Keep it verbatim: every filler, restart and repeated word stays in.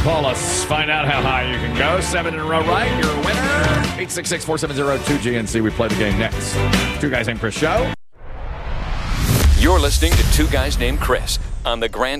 Call us. Find out how high you can go. Seven in a row right. You're a winner. eight six six, four seven zero, two G N C. We play the game next. Two Guys Named Chris show. You're listening to Two Guys Named Chris on the Grand